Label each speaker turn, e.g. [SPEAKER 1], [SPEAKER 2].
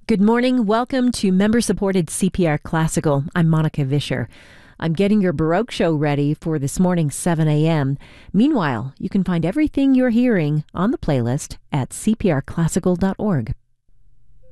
[SPEAKER 1] Good morning. Welcome to member-supported CPR Classical. I'm Monica Vischer. I'm getting your Baroque show ready for this morning's 7 a.m. Meanwhile, you can find everything you're hearing on the playlist at cprclassical.org.